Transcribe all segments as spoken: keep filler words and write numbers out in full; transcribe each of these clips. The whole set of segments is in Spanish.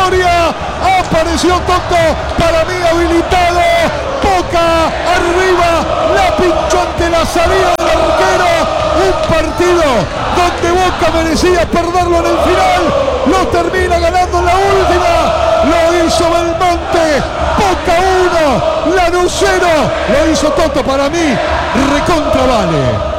historia. Apareció Toto, para mí habilitado. Boca arriba, la pinchó ante la salida del arquero. Un partido donde Boca merecía perderlo en el final. Lo termina ganando en la última. Lo hizo Belmonte. Boca uno, Lanús cero. Lo hizo Toto, para mí recontra vale.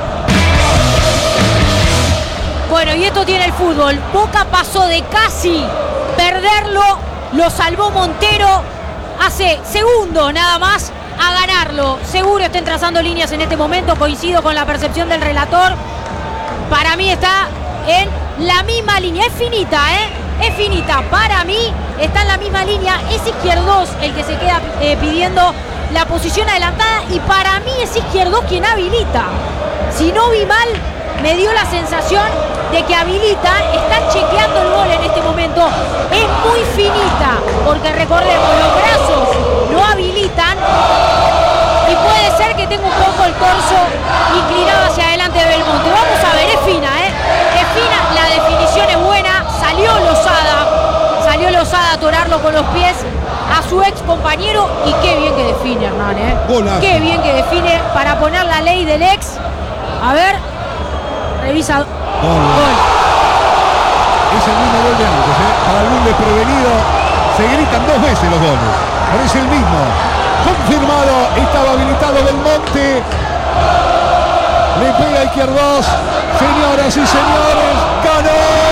Bueno, y esto tiene el fútbol. Boca pasó de casi perderlo, lo salvó Montero hace segundos nada más, a ganarlo. Seguro estén trazando líneas en este momento, coincido con la percepción del relator. Para mí está en la misma línea, es finita, ¿eh? Es finita. Para mí está en la misma línea, es Izquierdos el que se queda eh, pidiendo la posición adelantada y para mí es Izquierdos quien habilita. Si no vi mal, me dio la sensación de que habilita, están chequeando el gol en este momento, es muy finita, porque recordemos, los brazos no habilitan y puede ser que tenga un poco el torso inclinado hacia adelante de Belmonte. Vamos a ver, es fina, ¿eh? Es fina, la definición es buena, salió Lozada, salió Lozada a atorarlo con los pies a su ex compañero y qué bien que define Hernán, ¿eh? Golazo. Qué bien que define para poner la ley del ex. A ver, revisa. Gol. Gol. Es el mismo gol de antes, ¿eh? Para algún desprevenido se gritan dos veces los goles. Pero es el mismo. Confirmado. Estaba habilitado Belmonte. Le pega Izquierdos. Señoras y señores, ganó.